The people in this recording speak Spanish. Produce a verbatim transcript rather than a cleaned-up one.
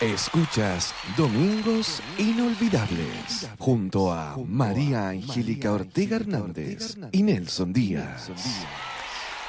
Escuchas Domingos Inolvidables junto a María Angélica Ortega Hernández y Nelson Díaz.